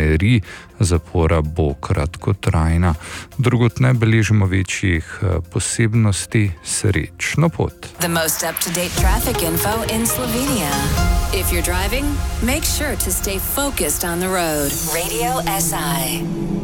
smeri, zapora bo kratkotrajna. Drugod ne beležimo večjih posebnosti. Srečno pot. The most up-to-date traffic info in Slovenia. If you're driving, make sure to stay focused on the road. Radio SI.